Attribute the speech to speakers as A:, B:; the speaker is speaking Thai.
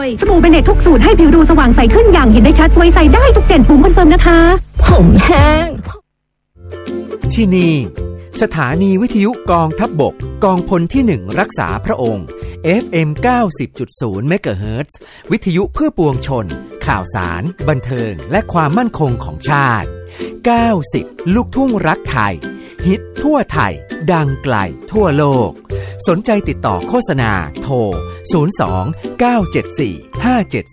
A: ยสบู่เบเนตทุกสูตรให้ผิวดูสว่างใสขึ้นอย่างเห็นได้ชัดสวยใสได้ทุกเจนปุ่มคอนเฟิร์มนะคะ
B: ผมแห้ง
C: ที่นี่สถานีวิทยุกองทัพบกกองพลที่1รักษาพระองค์ FM 90.0 เมกะเฮิรตซ์ วิทยุเพื่อปวงชนข่าวสารบันเทิงและความมั่นคงของชาติ90ลูกทุ่งรักไทยฮิตทั่วไทยดังไกลทั่วโลกสนใจติดต่อโฆษณาโทร02 974 5700